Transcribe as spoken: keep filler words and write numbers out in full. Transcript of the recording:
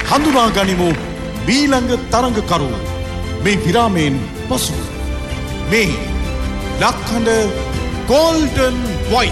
හඳුනා ගනිමු මීළඟ තරඟකරු. මේ විරාමයෙන් පසු මේ ලක්හඬ ගෝල්ඩන් වොයිස්